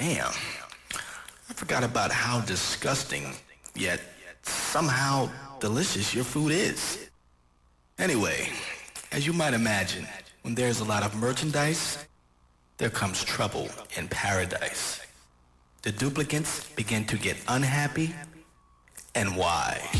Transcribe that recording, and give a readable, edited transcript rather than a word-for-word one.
Damn. I forgot about how disgusting, yet somehow delicious your food is. Anyway, as you might imagine, when there's a lot of merchandise, there comes trouble in paradise. The duplicants begin to get unhappy, and why?